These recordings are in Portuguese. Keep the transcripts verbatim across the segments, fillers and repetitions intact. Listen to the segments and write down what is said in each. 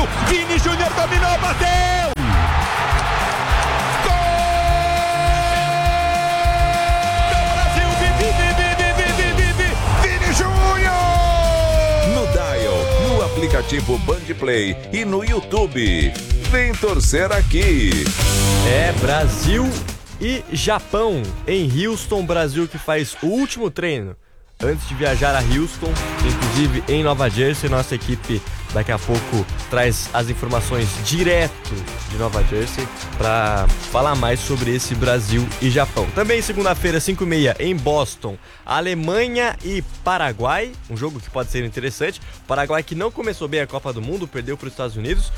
Vini Júnior dominou, bateu! Gol do Brasil! Vini Júnior! No Dial, no aplicativo Bandplay e no YouTube. Vem torcer aqui. É Brasil e Japão em Houston. Brasil que faz o último treino antes de viajar a Houston, inclusive em Nova Jersey. Nossa equipe daqui a pouco traz as informações direto de Nova Jersey para falar mais sobre esse Brasil e Japão. Também segunda-feira, cinco e meia, em Boston, Alemanha e Paraguai, um jogo que pode ser interessante. O Paraguai que não começou bem a Copa do Mundo, perdeu para os Estados Unidos,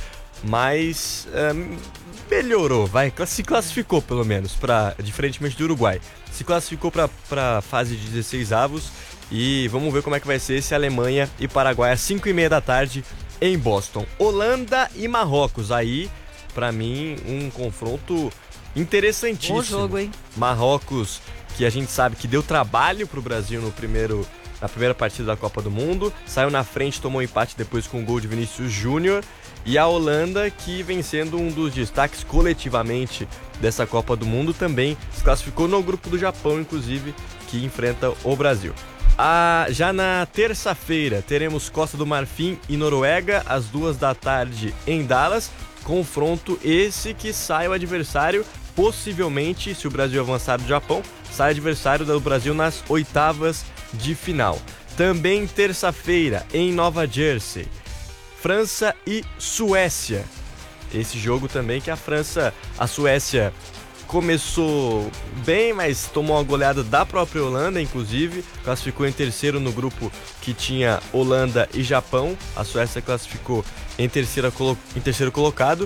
mas um, melhorou, vai, se classificou pelo menos, pra, diferentemente do Uruguai. Se classificou para a fase de dezesseis avos e vamos ver como é que vai ser esse Alemanha e Paraguai às cinco e meia da tarde em Boston. Holanda e Marrocos, aí, para mim, um confronto interessantíssimo. Bom jogo, hein? Marrocos, que a gente sabe que deu trabalho pro Brasil no primeiro, na primeira partida da Copa do Mundo, saiu na frente, tomou um empate depois com o gol de Vinícius Júnior. E a Holanda, que vem sendo um dos destaques coletivamente dessa Copa do Mundo, também se classificou no grupo do Japão, inclusive, que enfrenta o Brasil. Ah, já na terça-feira teremos Costa do Marfim e Noruega, às duas da tarde em Dallas. Confronto esse que sai o adversário, possivelmente, se o Brasil avançar do Japão, sai adversário do Brasil nas oitavas de final. Também terça-feira em Nova Jersey, França e Suécia. Esse jogo também que a França, a Suécia começou bem, mas tomou uma goleada da própria Holanda, inclusive. Classificou em terceiro no grupo que tinha Holanda e Japão. A Suécia classificou em, terceira, em terceiro colocado.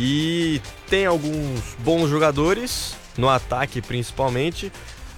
E tem alguns bons jogadores, no ataque principalmente.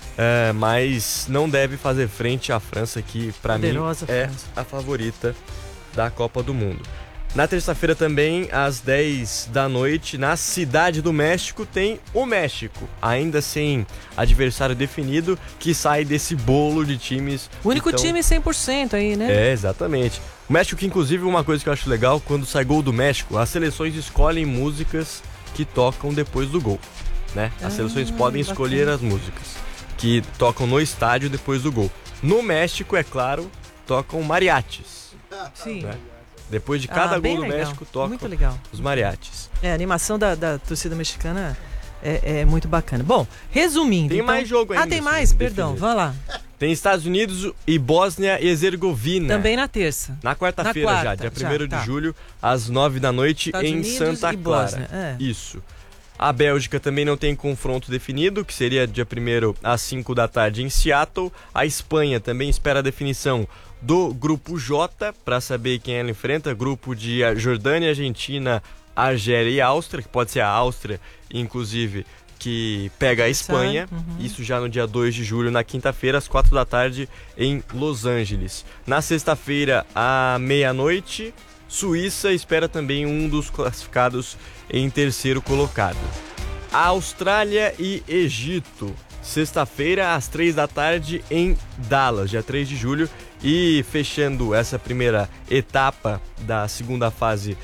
É, mas não deve fazer frente à França, que para mim é a favorita da Copa do Mundo. Na terça-feira também, às dez da noite, na Cidade do México, tem o México, ainda sem adversário definido, que sai desse bolo de times. O único então... time cem por cento aí, né? É, exatamente. O México, que inclusive, uma coisa que eu acho legal, quando sai gol do México, as seleções escolhem músicas que tocam depois do gol, né? As ah, seleções podem bacana. escolher as músicas que tocam no estádio depois do gol. No México, é claro, tocam mariachis. Sim. Né? Depois de cada ah, gol do legal. México, tocam muito legal. os mariachis. É, a animação da, da torcida mexicana é, é muito bacana. Bom, resumindo... Tem então... mais jogo ainda. Ah, tem mais? Perdão, vai lá. Tem Estados Unidos e Bósnia e Herzegovina. Também na terça. Na quarta-feira já, dia primeiro de julho, às nove da noite, Estados em Unidos Santa e Clara. Bósnia, é. Isso. A Bélgica também não tem confronto definido, que seria dia primeiro às cinco da tarde em Seattle. A Espanha também espera a definição do grupo J, para saber quem ela enfrenta. Grupo de Jordânia, Argentina, Argélia e Áustria, que pode ser a Áustria, inclusive, que pega a Espanha. Uhum. Isso já no dia dois de julho, na quinta-feira, às quatro da tarde, em Los Angeles. Na sexta-feira, à meia-noite, Suíça espera também um dos classificados em terceiro colocado. A Austrália e Egito, sexta-feira, às três da tarde, em Dallas, dia três de julho. E fechando essa primeira etapa da segunda fase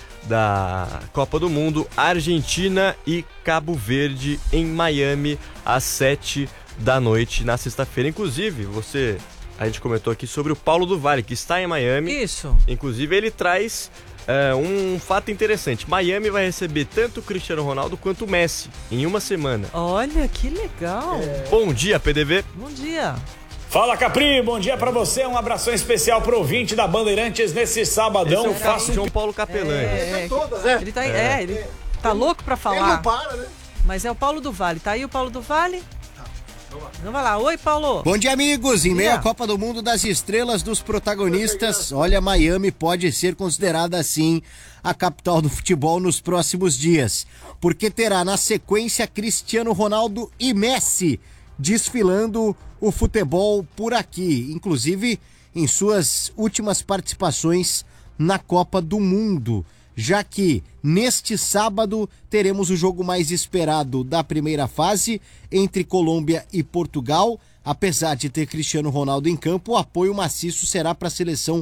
da Copa do Mundo, Argentina e Cabo Verde em Miami, às sete da noite na sexta-feira. Inclusive, você, a gente comentou aqui sobre o Paulo do Vale, que está em Miami. Isso. Inclusive, ele traz é, um fato interessante. Miami vai receber tanto o Cristiano Ronaldo quanto o Messi em uma semana. Olha, que legal. É... Bom dia, P D V. Bom dia. Fala, Capri, bom dia pra você, um abração especial pro ouvinte da Bandeirantes nesse sabadão. Esse é o Faço... João Paulo Capelani. É, é, todas, é. Ele tá, é. É, ele tá louco pra falar. Ele não para, né? Mas é o Paulo do Vale, tá aí o Paulo do Vale? Então vai lá, oi Paulo. Bom dia, amigos, em meio à Copa do Mundo das estrelas dos protagonistas, olha, Miami pode ser considerada assim a capital do futebol nos próximos dias, porque terá na sequência Cristiano Ronaldo e Messi desfilando o futebol por aqui, inclusive em suas últimas participações na Copa do Mundo, já que neste sábado teremos o jogo mais esperado da primeira fase entre Colômbia e Portugal. Apesar de ter Cristiano Ronaldo em campo, o apoio maciço será para a seleção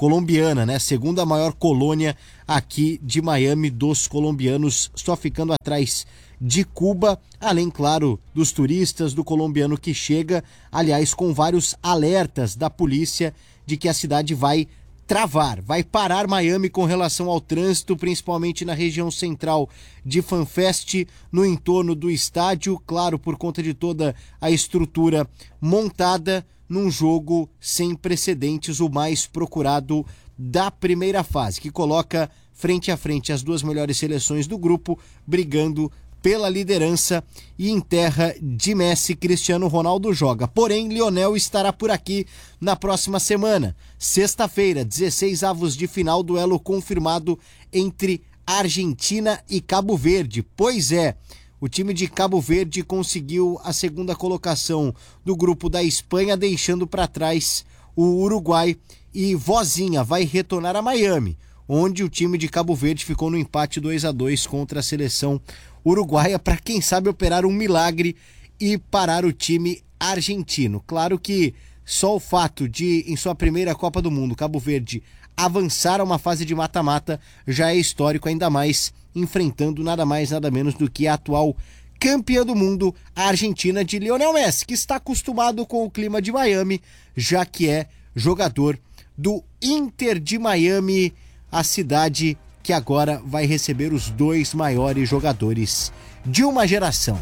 colombiana, né? Segunda maior colônia aqui de Miami dos colombianos, só ficando atrás de Cuba, além, claro, dos turistas, do colombiano que chega, aliás, com vários alertas da polícia de que a cidade vai travar, vai parar Miami com relação ao trânsito, principalmente na região central de FanFest, no entorno do estádio, claro, por conta de toda a estrutura montada num jogo sem precedentes, o mais procurado da primeira fase, que coloca frente a frente as duas melhores seleções do grupo, brigando pela liderança, e em terra de Messi, Cristiano Ronaldo joga. Porém, Lionel estará por aqui na próxima semana. Sexta-feira, dezesseis avos de final, duelo confirmado entre Argentina e Cabo Verde. Pois é, o time de Cabo Verde conseguiu a segunda colocação do grupo da Espanha, deixando para trás o Uruguai, e Vozinha vai retornar a Miami, onde o time de Cabo Verde ficou no empate dois a dois contra a seleção uruguaia, para quem sabe operar um milagre e parar o time argentino. Claro que só o fato de, em sua primeira Copa do Mundo, Cabo Verde avançar a uma fase de mata-mata já é histórico, ainda mais enfrentando nada mais nada menos do que a atual campeã do mundo, a Argentina de Lionel Messi, que está acostumado com o clima de Miami, já que é jogador do Inter de Miami, a cidade que agora vai receber os dois maiores jogadores de uma geração.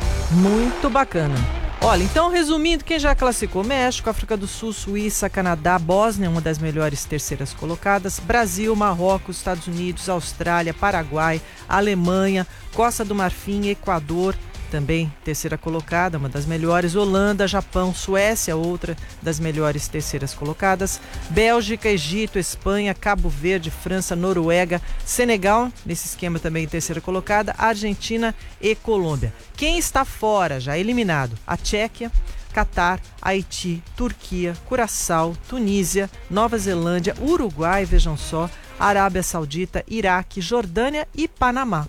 Muito bacana. Olha, então resumindo, quem já classificou: México, África do Sul, Suíça, Canadá, Bósnia, uma das melhores terceiras colocadas, Brasil, Marrocos, Estados Unidos, Austrália, Paraguai, Alemanha, Costa do Marfim, Equador, também terceira colocada, uma das melhores, Holanda, Japão, Suécia, outra das melhores terceiras colocadas, Bélgica, Egito, Espanha, Cabo Verde, França, Noruega, Senegal, nesse esquema também terceira colocada, Argentina e Colômbia. Quem está fora, já eliminado: a Tchequia, Catar, Haiti, Turquia, Curaçao, Tunísia, Nova Zelândia, Uruguai, vejam só, Arábia Saudita, Iraque, Jordânia e Panamá.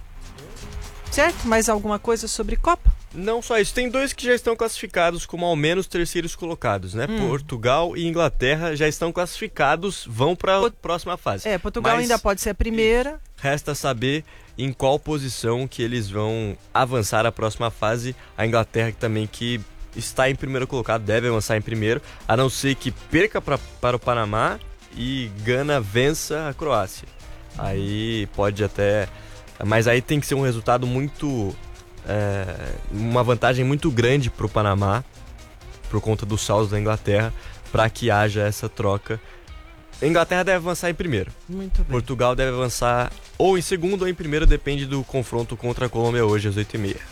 Certo? Mais alguma coisa sobre Copa? Não só isso, tem dois que já estão classificados como ao menos terceiros colocados, né? Hum. Portugal e Inglaterra já estão classificados, vão para a próxima fase. É, Portugal Mas ainda pode ser a primeira. Resta saber em qual posição que eles vão avançar a próxima fase. A Inglaterra que também que está em primeiro colocado, deve avançar em primeiro, a não ser que perca pra, para o Panamá e Gana vença a Croácia. Aí pode até... Mas aí tem que ser um resultado muito... É, uma vantagem muito grande para o Panamá, por conta dos saldos da Inglaterra, para que haja essa troca. A Inglaterra deve avançar em primeiro. Muito bem. Portugal deve avançar ou em segundo ou em primeiro, depende do confronto contra a Colômbia hoje às oito e meia.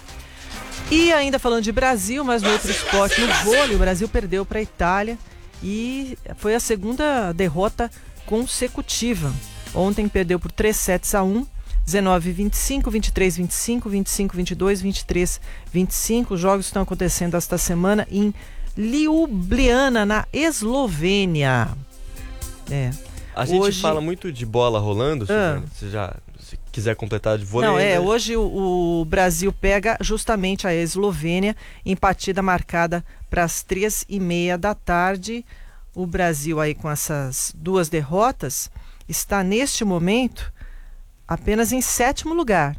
E ainda falando de Brasil, mas no outro esporte, no vôlei, o Brasil perdeu para a Itália e foi a segunda derrota consecutiva. Ontem perdeu por três sets a um. dezenove a vinte e cinco, vinte e três a vinte e cinco, vinte e cinco a vinte e dois, vinte e três a vinte e cinco. Os jogos estão acontecendo esta semana em Ljubljana, na Eslovênia. É. A gente hoje... fala muito de bola rolando, Suzane. Ah. Você já se quiser completar de vôlei. Não, é, né? hoje o, o Brasil pega justamente a Eslovênia em partida marcada para as três e meia da tarde. O Brasil aí com essas duas derrotas está neste momento apenas em sétimo lugar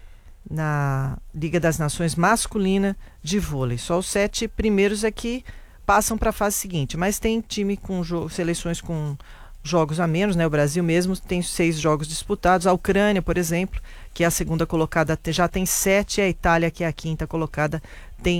na Liga das Nações masculina de vôlei. Só os sete primeiros aqui passam para a fase seguinte, mas tem time com jo- seleções com jogos a menos, né? O Brasil mesmo tem seis jogos disputados. A Ucrânia, por exemplo, que é a segunda colocada, já tem sete. A Itália, que é a quinta colocada, tem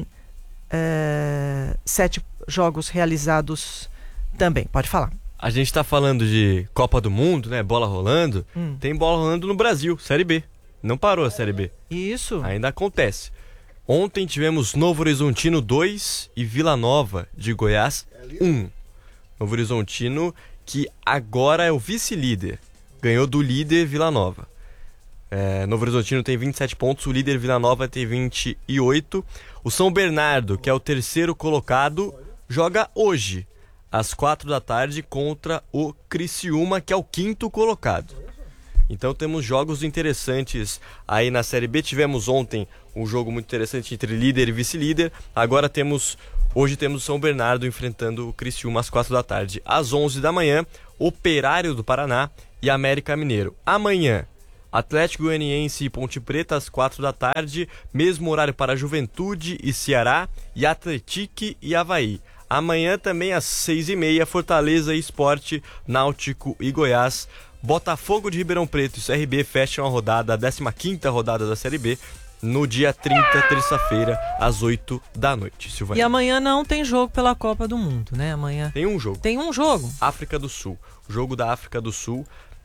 uh, sete jogos realizados também. Pode falar. A gente tá falando de Copa do Mundo, né? Bola rolando. Hum. Tem bola rolando no Brasil, Série B. Não parou a Série B. Isso. Ainda acontece. Ontem tivemos Novo Horizontino dois e Vila Nova de Goiás um. Novo Horizontino, que agora é o vice-líder. Ganhou do líder Vila Nova. É, Novo Horizontino tem vinte e sete pontos, o líder Vila Nova tem vinte e oito. O São Bernardo, que é o terceiro colocado, joga hoje, às quatro da tarde, contra o Criciúma, que é o quinto colocado. Então temos jogos interessantes aí na Série B. Tivemos ontem um jogo muito interessante entre líder e vice-líder. Agora temos Hoje temos o São Bernardo enfrentando o Criciúma às quatro da tarde. Às onze da manhã, Operário do Paraná e América Mineiro. Amanhã, Atlético Goianiense e Ponte Preta às quatro da tarde, mesmo horário para Juventude e Ceará, e Atletique e Avaí. Amanhã também às seis e meia, Fortaleza e Sport, Náutico e Goiás. Botafogo de Ribeirão Preto e C R B fecham a rodada, a décima quinta rodada da Série B, no dia trinta, terça-feira, às oito da noite. Silvana. E amanhã não tem jogo pela Copa do Mundo, né? Amanhã tem um jogo. Tem um jogo. África do Sul. O jogo da África do Sul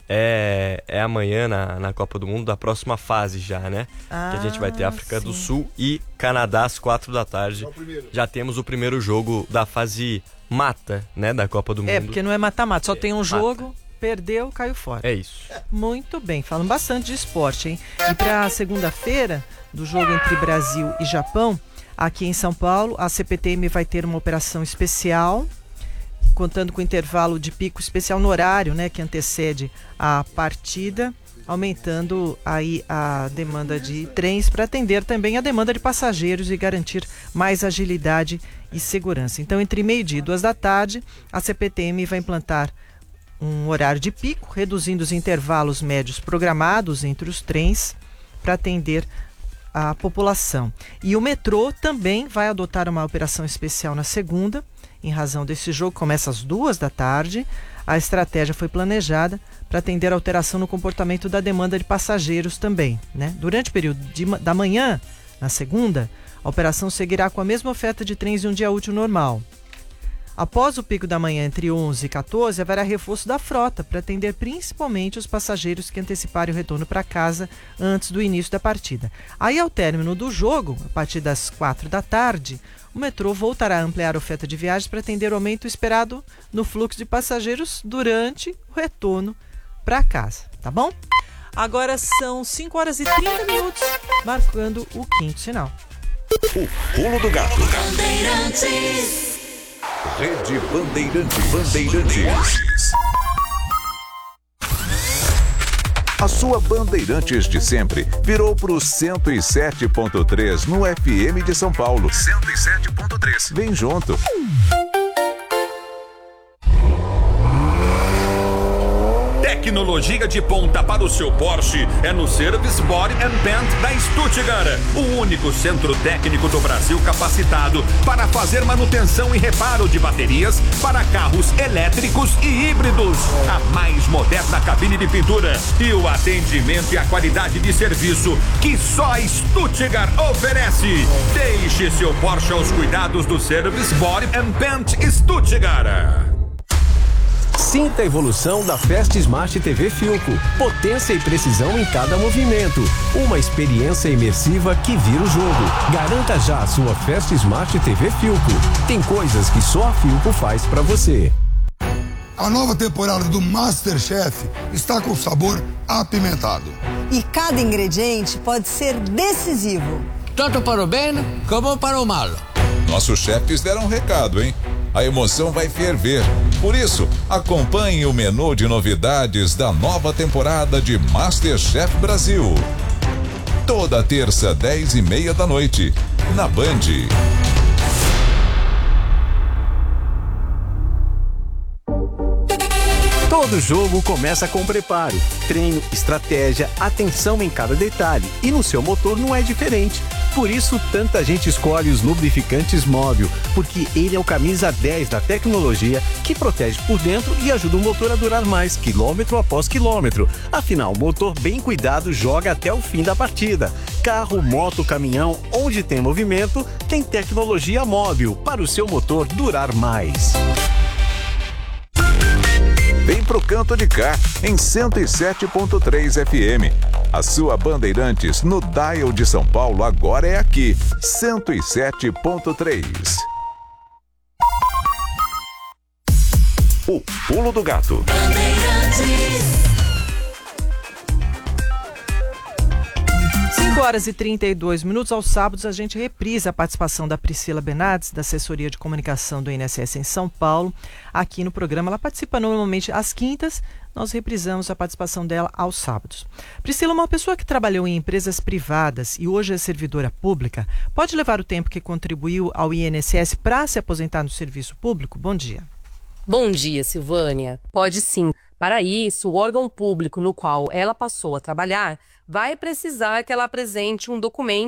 é, é amanhã na, na Copa do Mundo, da próxima fase já, né? Ah, que a gente vai ter África sim. do Sul e Canadá às quatro da tarde. Já temos o primeiro jogo da fase mata, né? Da Copa do Mundo. É, porque não é mata-mata, só É, tem um mata. jogo, perdeu, caiu fora. É isso. Muito bem, falando bastante de esporte, hein? E para segunda-feira, do jogo entre Brasil e Japão, aqui em São Paulo, a C P T M vai ter uma operação especial, contando com intervalo de pico especial no horário, né, que antecede a partida, aumentando aí a demanda de trens para atender também a demanda de passageiros e garantir mais agilidade e segurança. Então, entre meio-dia e duas da tarde, a C P T M vai implantar um horário de pico, reduzindo os intervalos médios programados entre os trens para atender a população. E o metrô também vai adotar uma operação especial na segunda, em razão desse jogo, começa às duas da tarde. A estratégia foi planejada para atender a alteração no comportamento da demanda de passageiros também, né? Durante o período de, da manhã, na segunda, a operação seguirá com a mesma oferta de trens de um dia útil normal. Após o pico da manhã entre onze e quatorze, haverá reforço da frota para atender principalmente os passageiros que anteciparem o retorno para casa antes do início da partida. Aí, ao término do jogo, a partir das quatro da tarde, o metrô voltará a ampliar a oferta de viagens para atender o aumento esperado no fluxo de passageiros durante o retorno para casa, tá bom? Agora são cinco horas e trinta minutos, marcando o quinto sinal. O pulo do gato. Rede Bandeirantes. Bandeirantes. A sua Bandeirantes de sempre virou pro cento e sete ponto três no F M de São Paulo. cento e sete ponto três. Vem junto. Tecnologia de ponta para o seu Porsche é no Service Body and Paint da Stuttgart, o único centro técnico do Brasil capacitado para fazer manutenção e reparo de baterias para carros elétricos e híbridos. A mais moderna cabine de pintura e o atendimento e a qualidade de serviço que só a Stuttgart oferece. Deixe seu Porsche aos cuidados do Service Body and Paint Stuttgart. Sinta a evolução da Fast Smart T V Philco. Potência e precisão em cada movimento. Uma experiência imersiva que vira o jogo. Garanta já a sua Fast Smart T V Philco. Tem coisas que só a Philco faz pra você. A nova temporada do MasterChef está com sabor apimentado. E cada ingrediente pode ser decisivo. Tanto para o bem como para o mal. Nossos chefes deram um recado, hein? A emoção vai ferver. Por isso, acompanhe o menu de novidades da nova temporada de MasterChef Brasil. Toda terça, dez e meia da noite, na Band. Todo jogo começa com preparo, treino, estratégia, atenção em cada detalhe. E no seu motor não é diferente. Por isso, tanta gente escolhe os lubrificantes Móbil, porque ele é o camisa dez da tecnologia que protege por dentro e ajuda o motor a durar mais, quilômetro após quilômetro. Afinal, o motor bem cuidado joga até o fim da partida. Carro, moto, caminhão, onde tem movimento, tem tecnologia Móbil para o seu motor durar mais. Vem pro canto de cá, em cento e sete ponto três F M. A sua Bandeirantes no dial de São Paulo agora é aqui, cento e sete ponto três. O pulo do gato. cinco horas e trinta e dois minutos. Aos sábados a gente reprisa a participação da Priscila Benades, da assessoria de comunicação do I N S S em São Paulo, aqui no programa. Ela participa normalmente às quintas nós reprisamos a participação dela aos sábados. Priscila, uma pessoa que trabalhou em empresas privadas e hoje é servidora pública, pode levar o tempo que contribuiu ao I N S S para se aposentar no serviço público? Bom dia. Bom dia, Silvânia. Pode sim. Para isso, o órgão público no qual ela passou a trabalhar vai precisar que ela apresente um documento